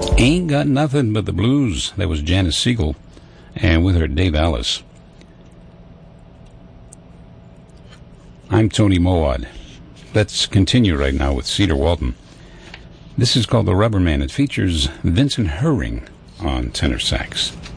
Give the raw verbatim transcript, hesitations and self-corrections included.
Ain't Got Nothing But the Blues. That was Janice Siegel, and with her Dave Alice. I'm Tony Mowat. Let's continue right now with Cedar Walton. This is called The Rubber Man. It features Vincent Herring on tenor sax.